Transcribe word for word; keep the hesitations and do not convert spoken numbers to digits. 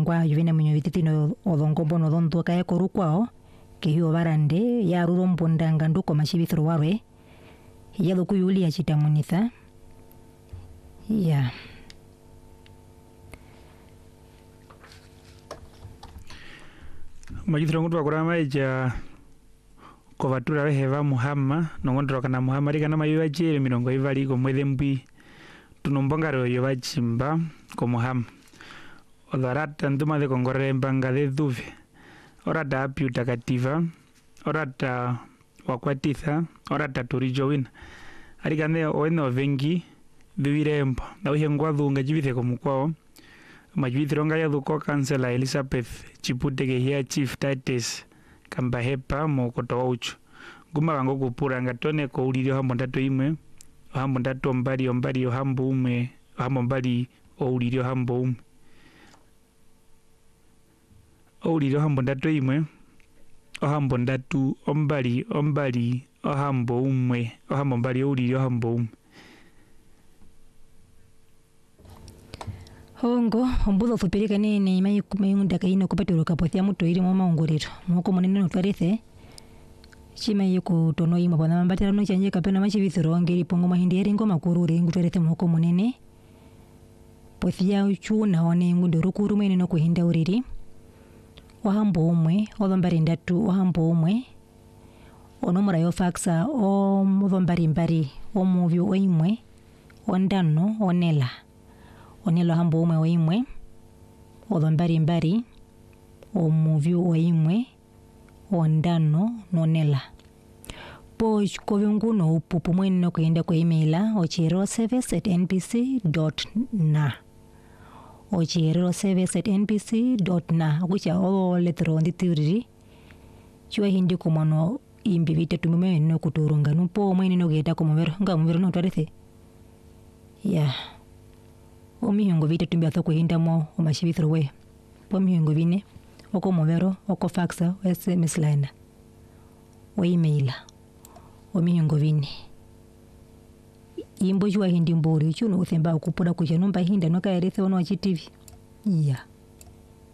ngwa yuvene mwenye vititino odongo bono donto kaya korukwao kehio barande ya rurombo ndanga nduko mashibithro warwe yalo kuyuli ya chitamunitha ya magithiro ngutu akurama eja kovatura weheva muhama nongondro kana muhama rika na mayu ajere mirongo ivari ko mwethe mbi tunombongaro yo bachimba ko muhama odharata nduma de kongore mbanga de duve orata api utakativa orata wakwatitha orata turijowina arikane oeno vengi vivirembo na uhengwa dhunga jivithe ko mukwao majvithiro nga yathuko kansela Elizabeth Chipute ke hia chief Titus Kambahepa mo kotoa uchu nguma kango kupura ngatone ko ulirio hambo ndato imwe hambo ndato mbali ombali hambo umwe hambo mbali o ulirio hambo umwe o ulirio hambo ndato imwe o hambo ndatu ombali ombali o hambo umwe o hambo mbali o ulirio hambo umwe hongo ombuzo thupirika nene mai kumayunda kaina kupatiro kapothia muto iri mo maunguriro moko munene no twarithe chima yiku tono ima bana mbatira no chanje kapena machivithiro ngiri pongo mahindi eri ngoma kururi ngutwarithe moko munene pothia uchu naone ngundo rukuru mwene no kuhinda uriri ohambo umwe odombari ndatu ohambo umwe onomura yo faxa o mudombari mbari o movio oimwe ondano onela onelo hambo umwe oimwe odombari mbari omuvyu oimwe ondano nonela po kovyungu no upupu mwene no kuenda kwa emaila ochiro service at n p c dot n a ochiro service at n p c dot n a kucha o letro nditiriri chwa hindi kumano imbi vite tumime no kuturunga nupo mwene no geta kumuvero nga muvero no twarithe ya yeah. Omihungu vite tumbi atho kuhinda mo omashibithro we po mihungu vine oko movero oko faxa S M S line o emaila omihungu vine imbo jwa hindi mbori chuno uthemba kupura kuja nomba hinda no kaerethe ono H T V ya yeah.